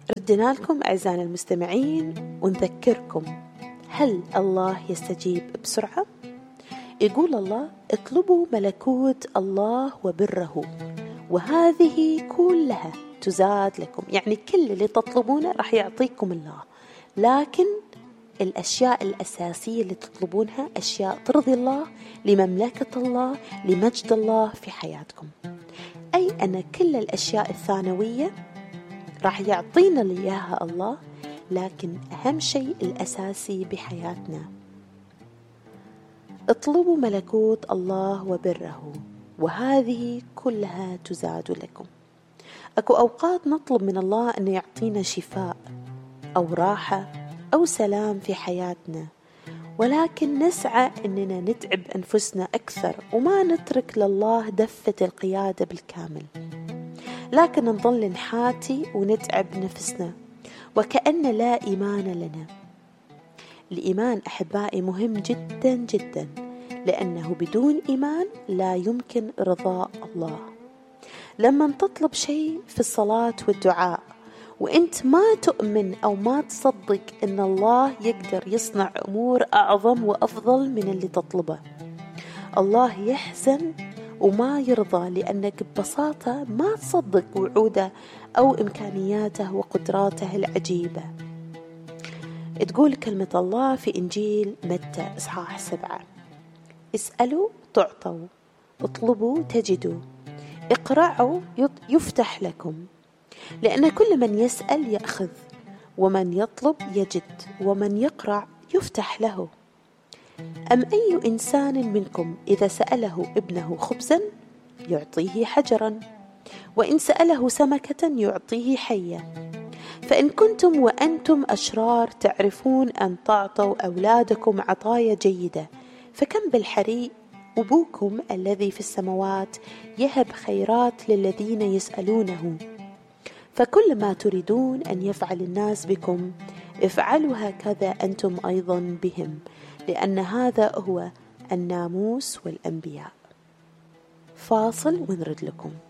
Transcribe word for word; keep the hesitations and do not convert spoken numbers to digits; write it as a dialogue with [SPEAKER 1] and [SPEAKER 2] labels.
[SPEAKER 1] ردنا لكم أعزائنا المستمعين ونذكركم، هل الله يستجيب بسرعة؟ يقول الله: اطلبوا ملكوت الله وبره وهذه كلها تزاد لكم. يعني كل اللي تطلبونه راح يعطيكم الله، لكن الأشياء الأساسية اللي تطلبونها أشياء ترضي الله، لمملكة الله، لمجد الله في حياتكم. أي أن كل الأشياء الثانوية راح يعطينا إياها الله، لكن أهم شيء الأساسي بحياتنا. اطلبوا ملكوت الله وبره وهذه كلها تزاد لكم. أكو أوقات نطلب من الله أن يعطينا شفاء أو راحة أو سلام في حياتنا، ولكن نسعى أننا نتعب أنفسنا أكثر وما نترك لله دفة القيادة بالكامل، لكن نظل نحاتي ونتعب نفسنا وكأن لا إيمان لنا. الإيمان أحبائي مهم جدا جدا، لأنه بدون إيمان لا يمكن رضاء الله. لما تطلب شيء في الصلاة والدعاء وإنت ما تؤمن أو ما تصدق أن الله يقدر يصنع أمور أعظم وأفضل من اللي تطلبه، الله يحزن وما يرضى، لأنك ببساطة ما تصدق وعوده أو إمكانياته وقدراته العجيبة. تقول كلمة الله في إنجيل متى إصحاح سبعة: اسألوا تعطوا، اطلبوا تجدوا، اقرعوا يفتح لكم، لأن كل من يسأل يأخذ، ومن يطلب يجد، ومن يقرع يفتح له. أم أي إنسان منكم إذا سأله ابنه خبزا يعطيه حجرا، وإن سأله سمكة يعطيه حية؟ فإن كنتم وأنتم أشرار تعرفون أن تعطوا أولادكم عطايا جيدة، فكم بالحري أبوكم الذي في السماوات يهب خيرات للذين يسألونه. فكل ما تريدون أن يفعل الناس بكم افعلوا هكذا أنتم أيضا بهم، لأن هذا هو الناموس والأنبياء. فاصل ونرد لكم.